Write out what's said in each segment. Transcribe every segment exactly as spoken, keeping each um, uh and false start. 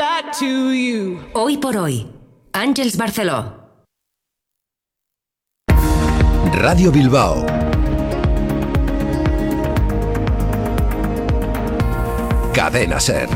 that to you. Hoy por hoy, Àngels Barceló. Radio Bilbao. Cadena SER.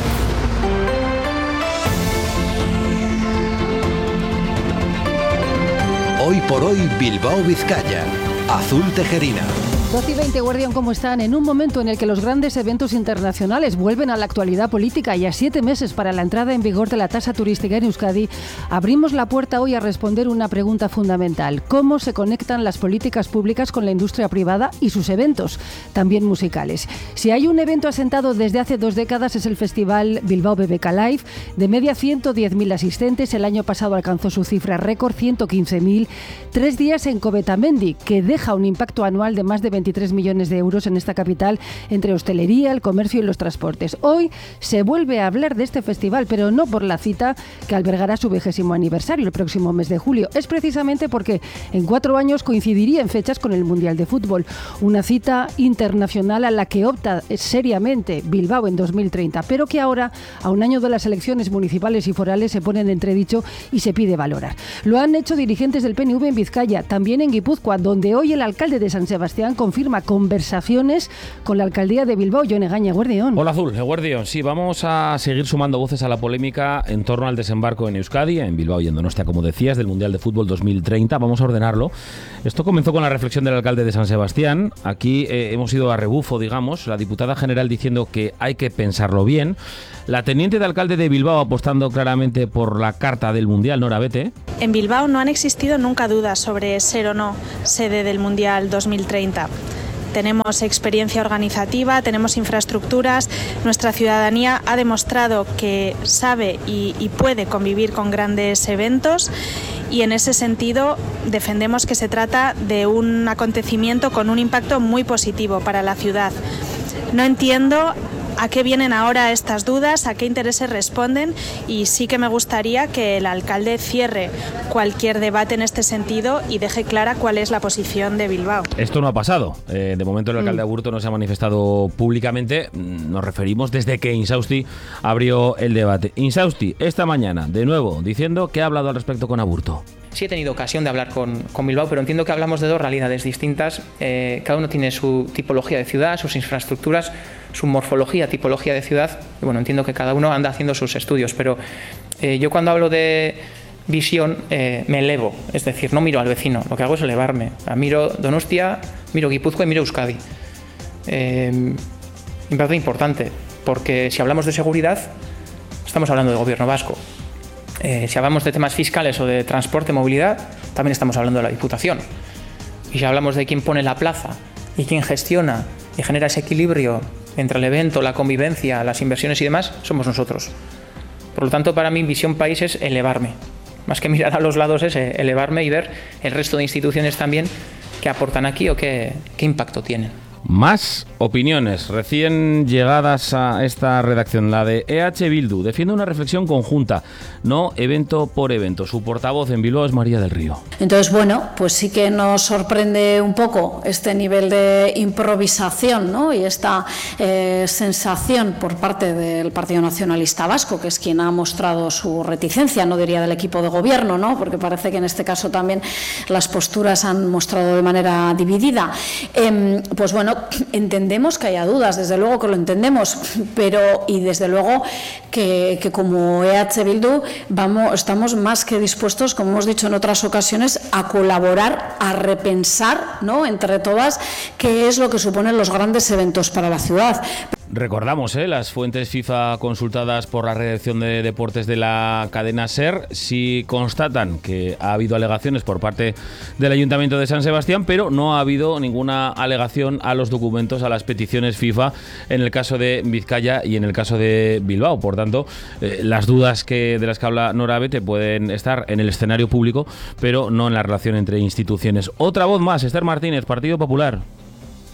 Hoy por hoy Bilbao Vizcaya. Azul Tejerina. doce y veinte, Guardián, ¿cómo están? En un momento en el que los grandes eventos internacionales vuelven a la actualidad política y a siete meses para la entrada en vigor de la tasa turística en Euskadi, abrimos la puerta hoy a responder una pregunta fundamental. ¿Cómo se conectan las políticas públicas con la industria privada y sus eventos, también musicales? Si hay un evento asentado desde hace dos décadas es el Festival Bilbao B B K Live, de media ciento diez mil asistentes. El año pasado alcanzó su cifra récord, ciento quince mil. Tres días en Covetamendi, que deja un impacto anual de más de veintitrés millones de euros en esta capital entre hostelería, el comercio y los transportes. Hoy se vuelve a hablar de este festival, pero no por la cita que albergará su vigésimo aniversario el próximo mes de julio. Es precisamente porque en cuatro años coincidiría en fechas con el Mundial de Fútbol, una cita internacional a la que opta seriamente Bilbao en dos mil treinta, pero que ahora, a un año de las elecciones municipales y forales, se pone en entredicho y se pide valorar. Lo han hecho dirigentes del P N V en Vizcaya, también en Guipúzcoa, donde hoy el alcalde de San Sebastián confirma conversaciones con la alcaldía de Bilbao. Jon Egaña, Eguerdión. Hola, Azul, Eguerdión. Sí, vamos a seguir sumando voces a la polémica en torno al desembarco en Euskadi, en Bilbao y en Donostia, como decías, del Mundial de Fútbol dos mil treinta. Vamos a ordenarlo. Esto comenzó con la reflexión del alcalde de San Sebastián. Aquí eh, hemos ido a rebufo, digamos, la diputada general diciendo que hay que pensarlo bien. La teniente de alcalde de Bilbao apostando claramente por la carta del Mundial, Nora Bete. En Bilbao no han existido nunca dudas sobre ser o no sede del Mundial dos mil treinta. Tenemos experiencia organizativa, tenemos infraestructuras, nuestra ciudadanía ha demostrado que sabe y, y puede convivir con grandes eventos y en ese sentido defendemos que se trata de un acontecimiento con un impacto muy positivo para la ciudad. No entiendo a qué vienen ahora estas dudas, a qué intereses responden y sí que me gustaría que el alcalde cierre cualquier debate en este sentido y deje clara cuál es la posición de Bilbao. Esto no ha pasado. Eh, de momento el alcalde Mm. Aburto no se ha manifestado públicamente. Nos referimos desde que Insausti abrió el debate. Insausti, esta mañana, de nuevo, diciendo que ha hablado al respecto con Aburto. Sí he tenido ocasión de hablar con, con Bilbao, pero entiendo que hablamos de dos realidades distintas. Eh, cada uno tiene su tipología de ciudad, sus infraestructuras, su morfología, tipología de ciudad. Y bueno, entiendo que cada uno anda haciendo sus estudios, pero eh, yo cuando hablo de visión eh, me elevo, es decir, no miro al vecino, lo que hago es elevarme. O sea, miro Donostia, miro Guipúzcoa y miro Euskadi. Eh, me parece importante, porque si hablamos de seguridad, estamos hablando del gobierno vasco. Eh, si hablamos de temas fiscales o de transporte, movilidad, también estamos hablando de la Diputación. Y si hablamos de quién pone la plaza y quién gestiona y genera ese equilibrio entre el evento, la convivencia, las inversiones y demás, somos nosotros. Por lo tanto, para mí, visión país es elevarme. Más que mirar a los lados es elevarme y ver el resto de instituciones también que aportan aquí o qué, qué impacto tienen. Más opiniones recién llegadas a esta redacción. La de E H Bildu defiende una reflexión conjunta, no evento por evento. Su portavoz en Bilbao es María del Río. Entonces, bueno, pues sí que nos sorprende un poco este nivel de improvisación, ¿no? Y esta eh, sensación por parte del Partido Nacionalista Vasco, que es quien ha mostrado su reticencia, no diría del equipo de gobierno, ¿no? Porque parece que en este caso también las posturas han mostrado de manera dividida. Eh, pues bueno, entendemos que haya dudas, desde luego que lo entendemos, pero y desde luego que, que como E H Bildu vamos, estamos más que dispuestos, como hemos dicho en otras ocasiones, a colaborar, a repensar, ¿no?, entre todas, qué es lo que suponen los grandes eventos para la ciudad. Recordamos, ¿eh? las fuentes FIFA consultadas por la redacción de deportes de la cadena SER sí constatan que ha habido alegaciones por parte del Ayuntamiento de San Sebastián, pero no ha habido ninguna alegación a los documentos, a las peticiones FIFA en el caso de Vizcaya y en el caso de Bilbao. Por tanto, eh, las dudas que de las que habla Nora Bete pueden estar en el escenario público, pero no en la relación entre instituciones. Otra voz más, Esther Martínez, Partido Popular.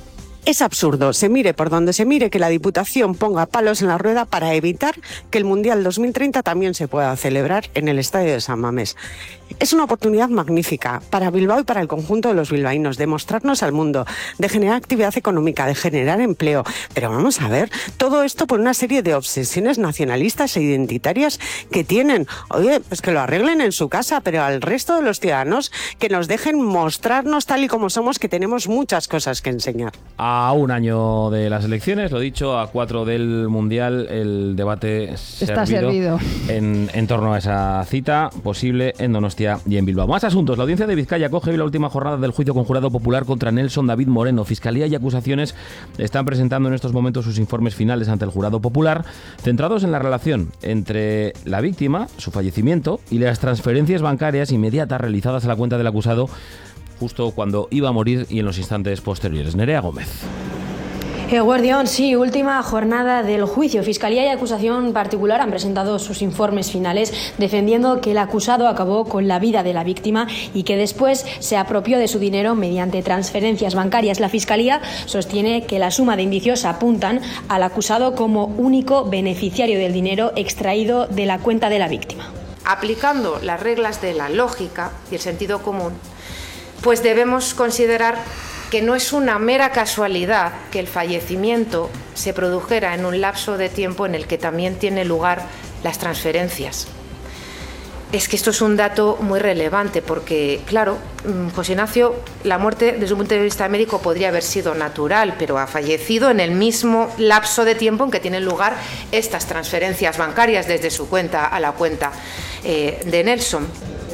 Es absurdo, se mire por donde se mire, que la Diputación ponga palos en la rueda para evitar que el Mundial dos mil treinta también se pueda celebrar en el Estadio de San Mamés. Es una oportunidad magnífica para Bilbao y para el conjunto de los bilbaínos de mostrarnos al mundo, de generar actividad económica, de generar empleo. Pero vamos a ver, todo esto por una serie de obsesiones nacionalistas e identitarias que tienen. Oye, pues que lo arreglen en su casa, pero al resto de los ciudadanos que nos dejen mostrarnos tal y como somos, que tenemos muchas cosas que enseñar. A un año de las elecciones, lo dicho, a cuatro del Mundial, el debate está servido, servido. En, en torno a esa cita posible en Donostia y en Bilbao. Más asuntos. La Audiencia de Vizcaya acoge hoy la última jornada del juicio con jurado popular contra Nelson David Moreno. Fiscalía y acusaciones están presentando en estos momentos sus informes finales ante el jurado popular, centrados en la relación entre la víctima, su fallecimiento y las transferencias bancarias inmediatas realizadas a la cuenta del acusado justo cuando iba a morir y en los instantes posteriores. Nerea Gómez. Eguerdión, sí, última jornada del juicio. Fiscalía y acusación particular han presentado sus informes finales defendiendo que el acusado acabó con la vida de la víctima y que después se apropió de su dinero mediante transferencias bancarias. La Fiscalía sostiene que la suma de indicios apuntan al acusado como único beneficiario del dinero extraído de la cuenta de la víctima. Aplicando las reglas de la lógica y el sentido común, pues debemos considerar que no es una mera casualidad que el fallecimiento se produjera en un lapso de tiempo en el que también tiene lugar las transferencias. Es que esto es un dato muy relevante porque, claro, José Ignacio, la muerte desde un punto de vista médico podría haber sido natural, pero ha fallecido en el mismo lapso de tiempo en que tienen lugar estas transferencias bancarias desde su cuenta a la cuenta eh, de Nelson.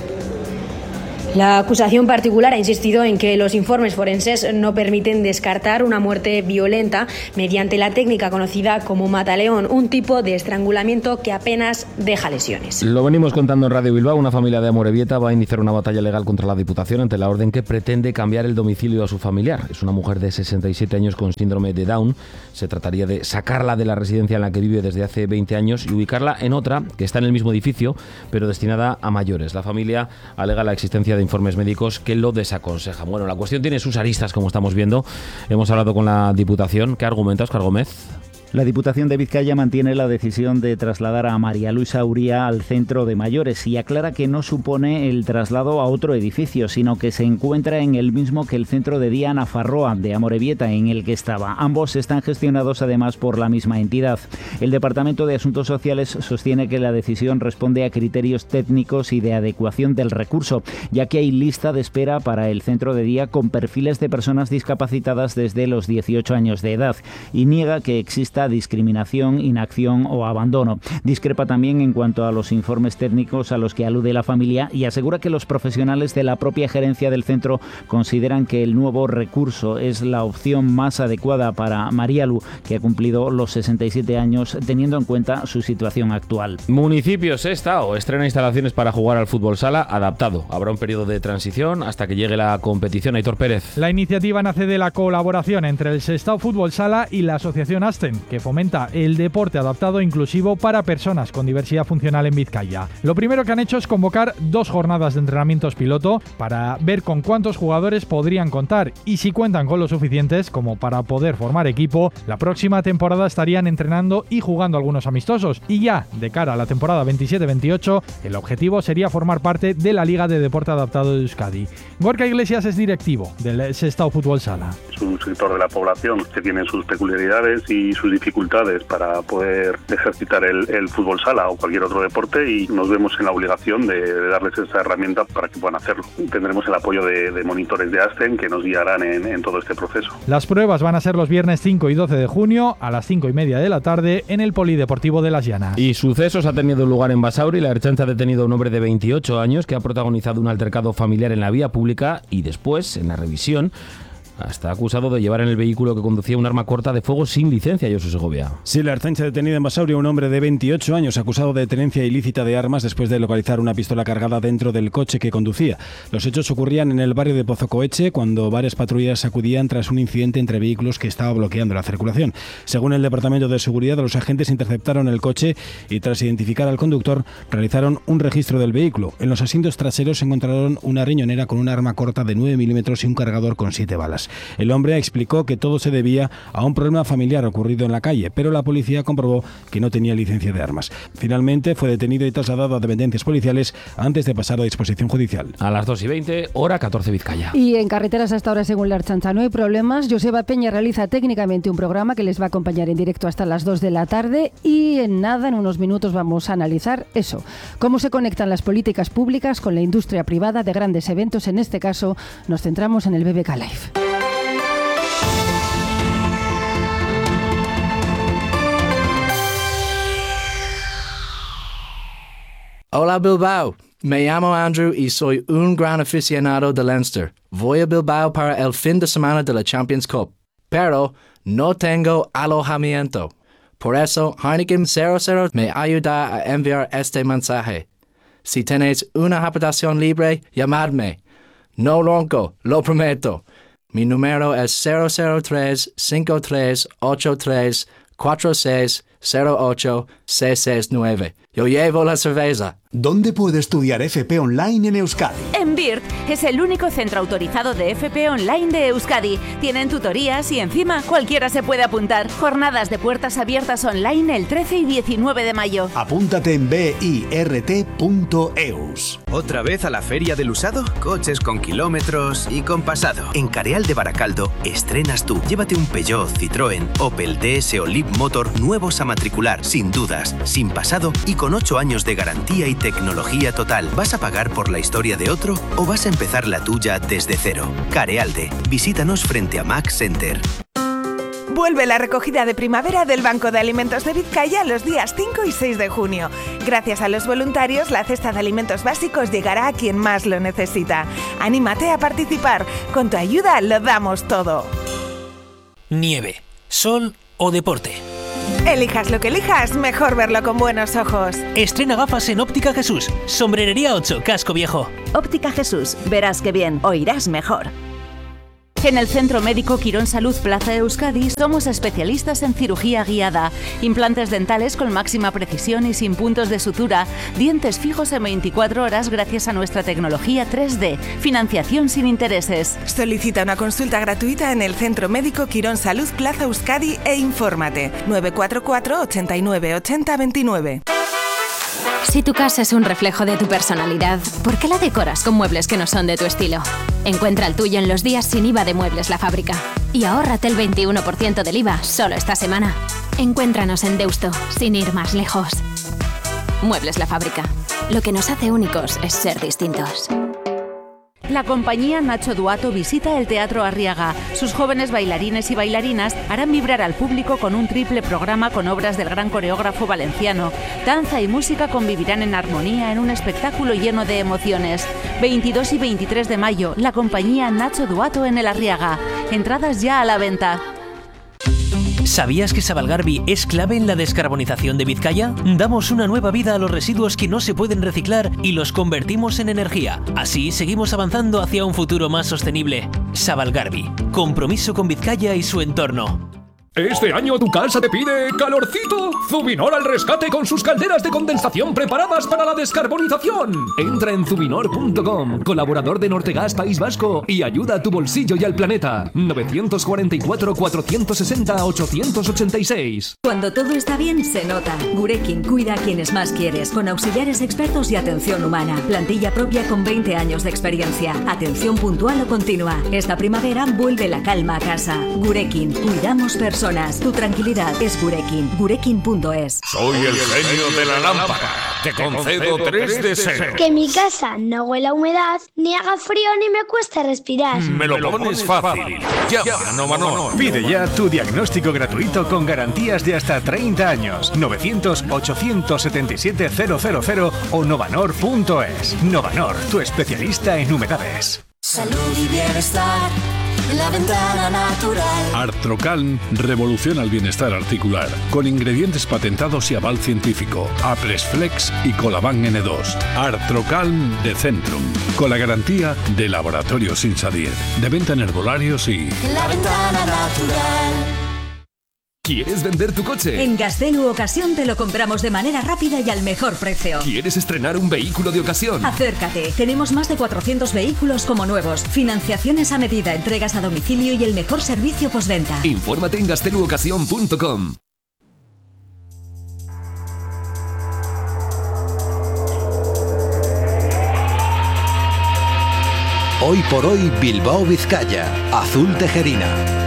La acusación particular ha insistido en que los informes forenses no permiten descartar una muerte violenta mediante la técnica conocida como mataleón, un tipo de estrangulamiento que apenas deja lesiones. Lo venimos contando en Radio Bilbao. Una familia de Amorebieta va a iniciar una batalla legal contra la Diputación ante la orden que pretende cambiar el domicilio a su familiar. Es una mujer de sesenta y siete años con síndrome de Down. Se trataría de sacarla de la residencia en la que vive desde hace veinte años y ubicarla en otra que está en el mismo edificio, pero destinada a mayores. La familia alega la existencia de informes médicos que lo desaconsejan. Bueno, la cuestión tiene sus aristas, como estamos viendo. Hemos hablado con la Diputación. ¿Qué argumenta Óscar Gómez? La Diputación de Vizcaya mantiene la decisión de trasladar a María Luisa Uría al centro de mayores y aclara que no supone el traslado a otro edificio, sino que se encuentra en el mismo que el centro de día Nafarroa de Amorebieta, en el que estaba. Ambos están gestionados además por la misma entidad. El Departamento de Asuntos Sociales sostiene que la decisión responde a criterios técnicos y de adecuación del recurso, ya que hay lista de espera para el centro de día con perfiles de personas discapacitadas desde los dieciocho años de edad, y niega que exista discriminación, inacción o abandono. Discrepa también en cuanto a los informes técnicos a los que alude la familia y asegura que los profesionales de la propia gerencia del centro consideran que el nuevo recurso es la opción más adecuada para Marialu, que ha cumplido los sesenta y siete años, teniendo en cuenta su situación actual. Municipio Sestao estrena instalaciones para jugar al fútbol sala adaptado. Habrá un periodo de transición hasta que llegue la competición. Aitor Pérez. La iniciativa nace de la colaboración entre el Sestao Fútbol Sala y la asociación Asten, que fomenta el deporte adaptado e inclusivo para personas con diversidad funcional en Vizcaya. Lo primero que han hecho es convocar dos jornadas de entrenamientos piloto para ver con cuántos jugadores podrían contar y si cuentan con lo suficientes como para poder formar equipo, la próxima temporada estarían entrenando y jugando algunos amistosos y ya de cara a la temporada veintisiete veintiocho el objetivo sería formar parte de la Liga de Deporte Adaptado de Euskadi. Gorka Iglesias es directivo del Sestao Fútbol Sala. Es un sector de la población que tiene sus peculiaridades y sus dificultades para poder ejercitar el, el fútbol sala o cualquier otro deporte y nos vemos en la obligación de, de darles esa herramienta para que puedan hacerlo. Tendremos el apoyo de, de monitores de Asten que nos guiarán en, en todo este proceso. Las pruebas van a ser los viernes cinco y doce de junio a las cinco y media de la tarde en el Polideportivo de Las Llanas. Y sucesos ha tenido lugar en Basauri. La Ertzaintza ha detenido a un hombre de veintiocho años que ha protagonizado un altercado familiar en la vía pública y después, en la revisión, está acusado de llevar en el vehículo que conducía un arma corta de fuego sin licencia. Josu Segovia. Sí, la Ertzaintza ha detenido en Basauri a un hombre de veintiocho años acusado de tenencia ilícita de armas después de localizar una pistola cargada dentro del coche que conducía. Los hechos ocurrían en el barrio de Pozocoeche cuando varias patrullas acudían tras un incidente entre vehículos que estaba bloqueando la circulación. Según el Departamento de Seguridad, los agentes interceptaron el coche y tras identificar al conductor realizaron un registro del vehículo. En los asientos traseros se encontraron una riñonera con un arma corta de nueve milímetros y un cargador con siete balas. El hombre explicó que todo se debía a un problema familiar ocurrido en la calle, pero la policía comprobó que no tenía licencia de armas. Finalmente fue detenido y trasladado a dependencias policiales antes de pasar a disposición judicial. A las dos y veinte, hora catorce Vizcaya. Y en carreteras hasta ahora, según la Ertzaintza, no hay problemas. Joseba Peña realiza técnicamente un programa que les va a acompañar en directo hasta las dos de la tarde y en nada, en unos minutos, vamos a analizar eso. Cómo se conectan las políticas públicas con la industria privada de grandes eventos. En este caso, nos centramos en el B B K Live. Hola Bilbao, me llamo Andrew y soy un gran aficionado de Leinster. Voy a Bilbao para el fin de semana de la Champions Cup, pero no tengo alojamiento. Por eso, Heineken cero cero me ayuda a enviar este mensaje. Si tenéis una habitación libre, llamadme. No ronco, lo prometo. Mi número es cero cero tres, cinco tres, ocho tres, cuatro seis cero ocho, seis seis nueve. Yo llevo la cerveza. ¿Dónde puede estudiar F P Online en Euskadi? En BIRT es el único centro autorizado de F P Online de Euskadi. Tienen tutorías y encima cualquiera se puede apuntar. Jornadas de puertas abiertas online el trece y diecinueve de mayo. Apúntate en birt punto eus. ¿Otra vez a la feria del usado? Coches con kilómetros y con pasado. En Careal de Baracaldo estrenas tú. Llévate un Peugeot, Citroën, Opel, D S o Leapmotor nuevos a matricular, sin dudas, sin pasado y con ocho años de garantía y tecnología total. ¿Vas a pagar por la historia de otro o vas a empezar la tuya desde cero? Carealde. Visítanos frente a Max Center. Vuelve la recogida de primavera del Banco de Alimentos de Vizcaya los días cinco y seis de junio. Gracias a los voluntarios, la cesta de alimentos básicos llegará a quien más lo necesita. Anímate a participar. Con tu ayuda lo damos todo. Nieve, sol o deporte. Elijas lo que elijas, mejor verlo con buenos ojos. Estrena gafas en Óptica Jesús. Sombrerería ocho, Casco Viejo. Óptica Jesús, verás que bien, oirás mejor. En el Centro Médico Quirón Salud Plaza Euskadi somos especialistas en cirugía guiada, implantes dentales con máxima precisión y sin puntos de sutura, dientes fijos en veinticuatro horas gracias a nuestra tecnología tres D, financiación sin intereses. Solicita una consulta gratuita en el Centro Médico Quirón Salud Plaza Euskadi e infórmate nueve cuatro cuatro, ochenta y nueve, ochenta, veintinueve. Si tu casa es un reflejo de tu personalidad, ¿por qué la decoras con muebles que no son de tu estilo? Encuentra el tuyo en los días sin I V A de Muebles La Fábrica. Y ahórrate el veintiuno por ciento del I V A solo esta semana. Encuéntranos en Deusto, sin ir más lejos. Muebles La Fábrica. Lo que nos hace únicos es ser distintos. La compañía Nacho Duato visita el Teatro Arriaga. Sus jóvenes bailarines y bailarinas harán vibrar al público con un triple programa con obras del gran coreógrafo valenciano. Danza y música convivirán en armonía en un espectáculo lleno de emociones. veintidós y veintitrés de mayo, la compañía Nacho Duato en el Arriaga. Entradas ya a la venta. ¿Sabías que Sabalgarbi es clave en la descarbonización de Vizcaya? Damos una nueva vida a los residuos que no se pueden reciclar y los convertimos en energía. Así seguimos avanzando hacia un futuro más sostenible. Sabalgarbi, compromiso con Vizcaya y su entorno. ¿Este año tu casa te pide calorcito? Zubinor al rescate con sus calderas de condensación preparadas para la descarbonización. Entra en zubinor punto com, colaborador de Nortegas País Vasco, y ayuda a tu bolsillo y al planeta. novecientos cuarenta y cuatro, cuatrocientos sesenta, ochocientos ochenta y seis. Cuando todo está bien, se nota. Gurekin cuida a quienes más quieres, con auxiliares expertos y atención humana. Plantilla propia con veinte años de experiencia. Atención puntual o continua. Esta primavera vuelve la calma a casa. Gurekin, cuidamos personas. Tu tranquilidad es Gurekin. Gurekin punto es. Soy el genio de la lámpara. Te concedo tres deseos. Que mi casa no huela a humedad, ni haga frío, ni me cueste respirar. Me lo pones fácil. Llama a Novanor. Pide ya tu diagnóstico gratuito con garantías de hasta treinta años. novecientos, ochocientos setenta y siete, cero cero cero o novanor punto es. Novanor, tu especialista en humedades. Salud y bienestar. La ventana natural. Artrocalm revoluciona el bienestar articular con ingredientes patentados y aval científico. Apresflex y Colaban N dos. Artrocalm de Centrum, con la garantía de Laboratorios Insadier. De venta en herbolarios y... La ventana natural. ¿Quieres vender tu coche? En Gaztelu Ocasión te lo compramos de manera rápida y al mejor precio. ¿Quieres estrenar un vehículo de ocasión? Acércate. Tenemos más de cuatrocientos vehículos como nuevos, financiaciones a medida, entregas a domicilio y el mejor servicio postventa. Infórmate en gaztelu ocasión punto com. Hoy por hoy Bilbao Vizcaya, Azul Tejerina.